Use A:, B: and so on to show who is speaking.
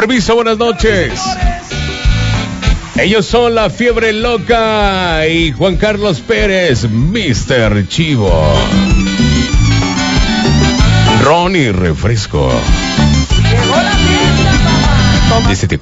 A: permiso, buenas noches. Ellos son La Fiebre Loca y Juan Carlos Pérez, Mr. Chivo. Ron y refresco.
B: Llegó la fiesta, papá.
A: Dice